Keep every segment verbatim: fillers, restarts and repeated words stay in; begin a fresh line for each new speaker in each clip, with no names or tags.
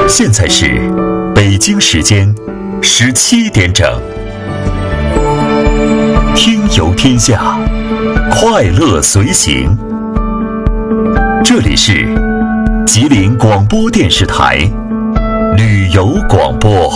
现在是北京时间十七点整，听游天下，快乐随行。这里是吉林广播电视台旅游广播。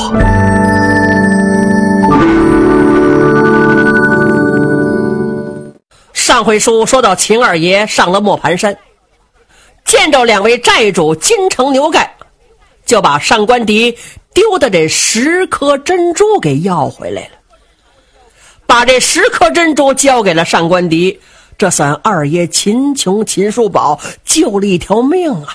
上回书说到秦二爷上了磨盘山，见着两位寨主金城牛盖，就把上官迪丢的这十颗珍珠给要回来了，把这十颗珍珠交给了上官迪，这算二爷秦琼秦叔宝救了一条命啊。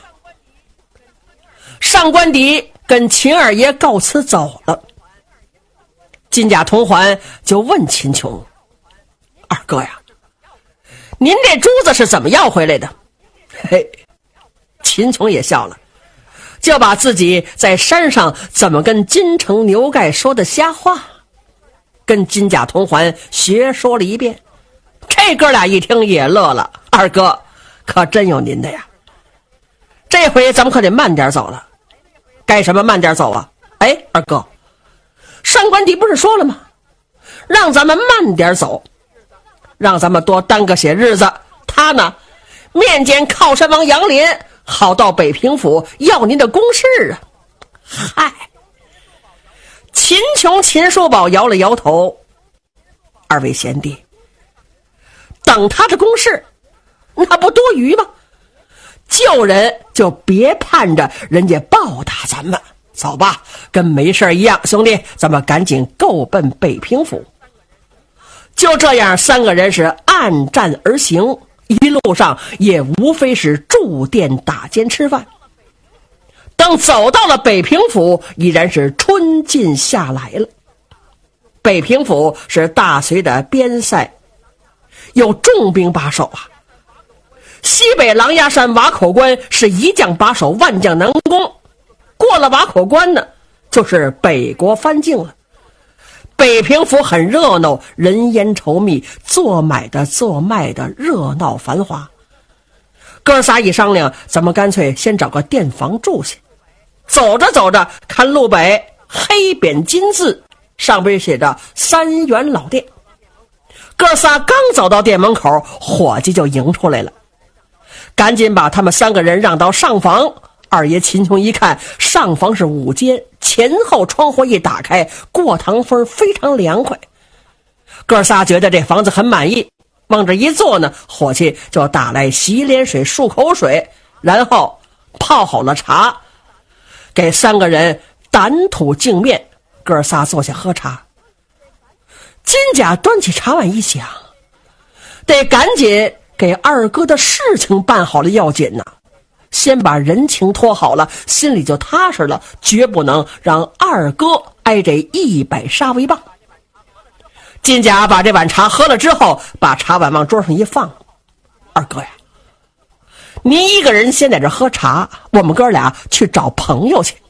上官迪跟秦二爷告辞走了，金甲铜环就问秦琼：二哥呀，您这珠子是怎么要回来的？嘿，秦琼也笑了，就把自己在山上怎么跟金城牛盖说的瞎话跟金甲铜环学说了一遍。这哥俩一听也乐了，二哥可真有您的呀，这回咱们可得慢点走了。该什么慢点走啊？哎，二哥，上官迪不是说了吗？让咱们慢点走，让咱们多耽搁些日子，他呢面见靠山王杨林，好到北平府要您的公事啊。嗨，秦琼秦叔宝摇了摇头，二位贤弟，等他的公事那不多余吗？救人就别盼着人家报答咱们，走吧，跟没事一样，兄弟，咱们赶紧够奔北平府。就这样，三个人是按战而行，一路上也无非是住店打尖吃饭。等走到了北平府，已然是春尽夏来了。北平府是大隋的边塞，有重兵把守啊。西北狼牙山瓦口关是一将把守，万将难攻，过了瓦口关呢，就是北国番境了。北平府很热闹，人烟稠密，做买的做卖的热闹繁华。哥仨一商量，咱们干脆先找个店房住下。走着走着，看路北黑匾金字，上边写着三元老店。哥仨刚走到店门口，伙计就迎出来了，赶紧把他们三个人让到上房。二爷秦琼一看，上房是五间，前后窗户一打开，过堂风非常凉快。哥仨觉得这房子很满意，往这一坐呢，伙计就打来洗脸水漱口水，然后泡好了茶，给三个人掸土净面。哥仨坐下喝茶。金甲端起茶碗一想，得赶紧给二哥的事情办好了要紧呐，先把人情托好了，心里就踏实了，绝不能让二哥挨这一百杀威棒。金甲把这碗茶喝了之后，把茶碗往桌上一放：二哥呀，您一个人先在这喝茶，我们哥俩去找朋友去。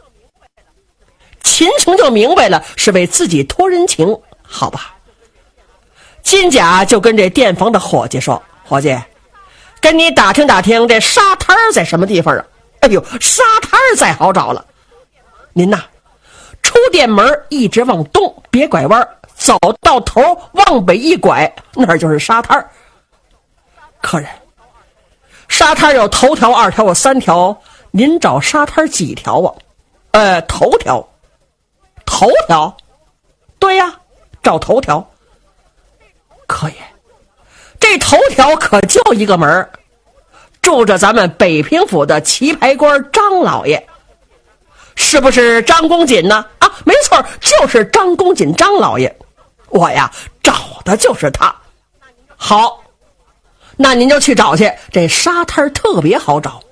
秦琼就明白了，是为自己托人情，好吧。金甲就跟这店房的伙计说：伙计，跟你打听打听这沙滩在什么地方啊？哎呦，沙滩再好找了。您呐，出店门一直往东，别拐弯，走到头往北一拐，那儿就是沙滩。客人，沙滩有头条、二条、有三条，您找沙滩几条啊？呃，头条。头条？对呀，找头条。可以。这头条可就一个门，住着咱们北平府的棋牌官张老爷。是不是张公瑾呢？啊，没错，就是张公瑾张老爷。我呀找的就是他。好，那您就去找去，这沙滩特别好找。